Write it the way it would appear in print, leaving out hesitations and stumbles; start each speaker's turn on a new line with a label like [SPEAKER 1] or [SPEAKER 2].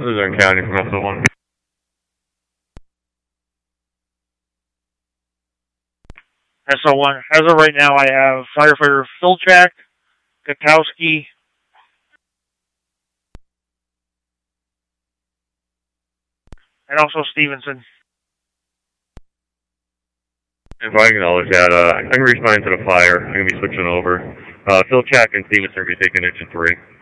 [SPEAKER 1] Luzerne County from SO1.
[SPEAKER 2] SO1. As of right now, I have firefighter Filchak, Kakowski, and also Stevenson.
[SPEAKER 1] If I acknowledge that, I can respond to the fire. I'm going to be switching over. Filchak and Stevenson are going to be taking engine 3.